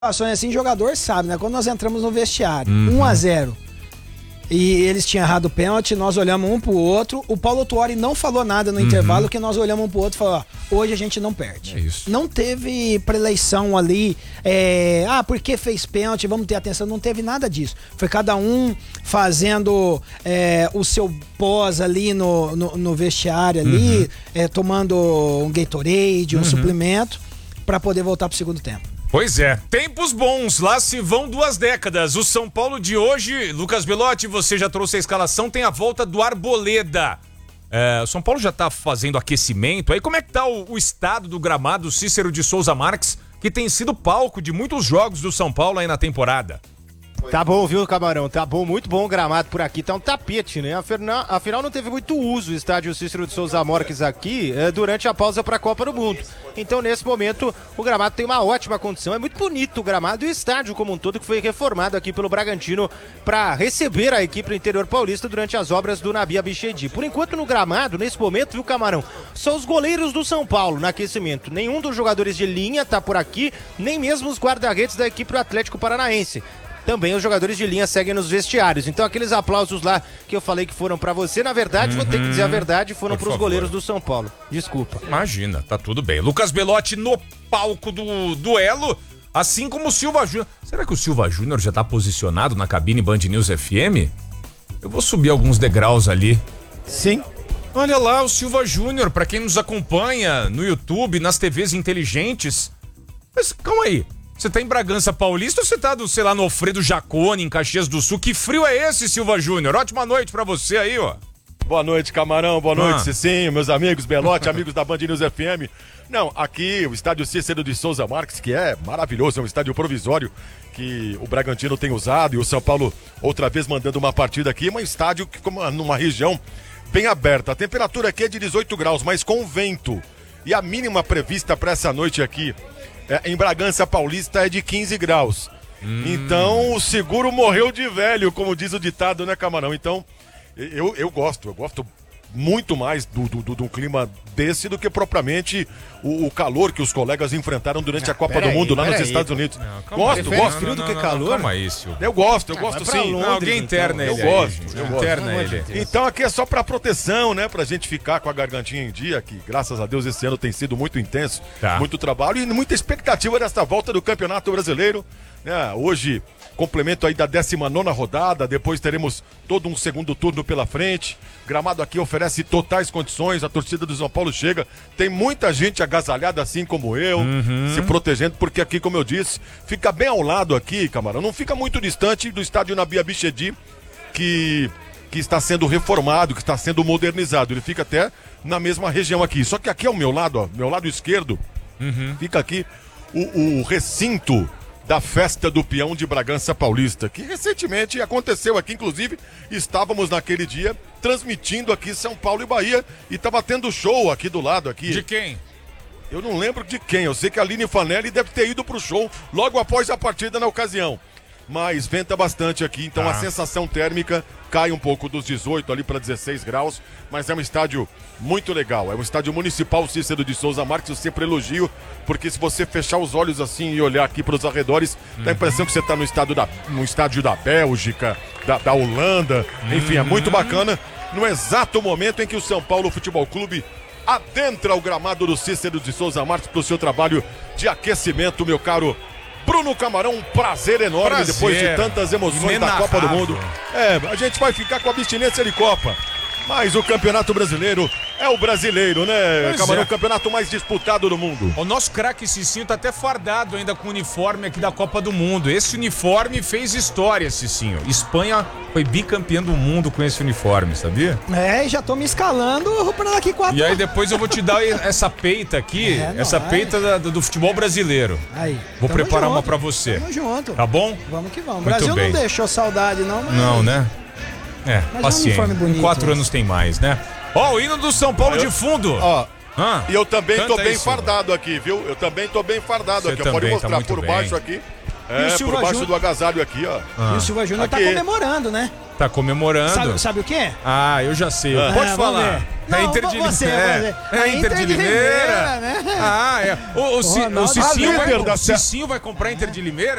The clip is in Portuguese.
Situações assim, jogador sabe, né? Quando nós entramos no vestiário, 1-0, e eles tinham errado o pênalti, nós olhamos um pro outro. O Paulo Tuori não falou nada no intervalo, que nós olhamos um pro outro e falou: ó, hoje a gente não perde. É isso. Não teve preleição ali, porque fez pênalti, vamos ter atenção. Não teve nada disso. Foi cada um fazendo o seu pós ali no vestiário ali, tomando um Gatorade, um suplemento, para poder voltar pro segundo tempo. Pois é, tempos bons, lá se vão 2 décadas. O São Paulo de hoje, Lucas Belotti, você já trouxe a escalação, tem a volta do Arboleda. O São Paulo já tá fazendo aquecimento. Aí como é que tá o estado do gramado Cícero de Souza Marques, que tem sido palco de muitos jogos do São Paulo aí na temporada? Tá bom, viu, Camarão? Tá bom, muito bom o gramado por aqui. Tá um tapete, né? Afinal, não teve muito uso o estádio Cícero de Souza Marques aqui durante a pausa pra Copa do Mundo. Então, nesse momento, o gramado tem uma ótima condição. É muito bonito o gramado e o estádio como um todo, que foi reformado aqui pelo Bragantino para receber a equipe do interior paulista durante as obras do Nabi Abichedi. Por enquanto, no gramado, nesse momento, viu, Camarão? São os goleiros do São Paulo no aquecimento. Nenhum dos jogadores de linha tá por aqui, nem mesmo os guarda-redes da equipe do Atlético Paranaense. Também os jogadores de linha seguem nos vestiários. Então aqueles aplausos lá que eu falei que foram pra você, na verdade, vou ter que dizer a verdade, foram pros goleiros do São Paulo. Desculpa. Imagina, tá tudo bem. Lucas Belotti no palco do duelo, assim como o Silva Júnior. Será que o Silva Júnior já tá posicionado na cabine Band News FM? Eu vou subir alguns degraus ali. Sim. Olha lá o Silva Júnior, pra quem nos acompanha no YouTube, nas TVs inteligentes. Mas calma aí. Você tá em Bragança Paulista ou você tá, sei lá, no Alfredo Jaconi, em Caxias do Sul? Que frio é esse, Silva Júnior? Ótima noite pra você aí, ó. Boa noite, Camarão. Boa noite, Cicinho, meus amigos, Belote, amigos da Band News FM. Não, aqui o estádio Cícero de Souza Marques, que é maravilhoso, é um estádio provisório que o Bragantino tem usado e o São Paulo outra vez mandando uma partida aqui, um estádio que ficou numa região bem aberta. A temperatura aqui é de 18 graus, mas com vento. E a mínima prevista para essa noite aqui em Bragança Paulista é de 15 graus. Então o seguro morreu de velho, como diz o ditado, né, Camarão? Então eu gosto muito mais do clima desse do que propriamente o calor que os colegas enfrentaram durante a Copa do Mundo lá nos Estados Unidos. Gosto. Frio do que calor? Calma aí, Silvio. Eu gosto sim. Não, alguém interna ele. Eu gosto. Interna ele. Então aqui é só pra proteção, né? Pra gente ficar com a gargantinha em dia, que graças a Deus esse ano tem sido muito intenso, muito trabalho e muita expectativa desta volta do Campeonato Brasileiro. Hoje, complemento aí da 19ª rodada, depois teremos todo um segundo turno pela frente. Gramado aqui oferece totais condições, a torcida do São Paulo chega, tem muita gente agasalhada assim como eu, se protegendo, porque aqui, como eu disse, fica bem ao lado aqui, Camarão, não fica muito distante do estádio Nabi Abichedi, que está sendo reformado, que está sendo modernizado, ele fica até na mesma região aqui, só que aqui ao meu lado, meu lado esquerdo, fica aqui o recinto da Festa do Peão de Bragança Paulista, que recentemente aconteceu aqui, inclusive estávamos naquele dia transmitindo aqui São Paulo e Bahia e estava tendo show aqui do lado aqui. De quem? Eu não lembro de quem, eu sei que a Aline Fanelli deve ter ido pro show logo após a partida na ocasião. Mas venta bastante aqui, então a sensação térmica cai um pouco dos 18 ali para 16 graus, mas é um estádio muito legal, é um estádio municipal Cícero de Souza Marques, eu sempre elogio, porque se você fechar os olhos assim e olhar aqui para os arredores, dá a impressão que você está no estádio da Bélgica, da Holanda, enfim, é muito bacana, no exato momento em que o São Paulo Futebol Clube adentra o gramado do Cícero de Souza Marques para o seu trabalho de aquecimento, meu caro Bruno Camarão, um prazer enorme depois de tantas emoções da Copa do Mundo. A gente vai ficar com a abstinência de Copa. Mas o Campeonato Brasileiro é o brasileiro, né, Camarão? O campeonato mais disputado do mundo. O nosso craque Cicinho tá até fardado ainda com o uniforme aqui da Copa do Mundo. Esse uniforme fez história, Cicinho. Espanha foi bicampeã do mundo com esse uniforme, sabia? E já tô me escalando pra daqui 4 E aí depois eu vou te dar essa peita aqui, peita do futebol brasileiro. Aí, vou preparar uma pra você. Tamo junto. Tá bom? Vamos que vamos. O Muito Brasil bem. não deixou saudade não, mas... Não, né? Mas paciência. é um uniforme bonito. 4 anos tem mais, né? O hino do São Paulo de fundo. E eu também tô Canta bem isso. fardado aqui, viu? Eu também tô bem fardado Você aqui. Pode também, mostrar tá muito por bem. baixo aqui. E o Silva Por baixo Júnior- do agasalho aqui, ó. E o Silva Júnior tá Aqui. comemorando, né? Tá comemorando. Sabe o quê? Ah, eu já sei. Pode falar. Não, É Inter de você. É a Inter de Limeira. né? Ah, é. O Ronaldo, Cicinho a líder da Cicinho vai comprar Inter de Limeira?